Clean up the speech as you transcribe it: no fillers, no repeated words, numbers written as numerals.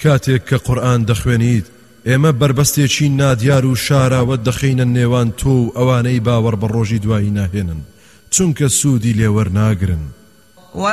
کاتێک کە قورئان دەخوێنیت ئێمە بربەستێکی نادیار و شاراوە دەخینە نێوان تۆ و ئەوانەی باوەڕ بە ڕۆژی دوایی ناهێنن چونکە سوودی لێوەرناگرن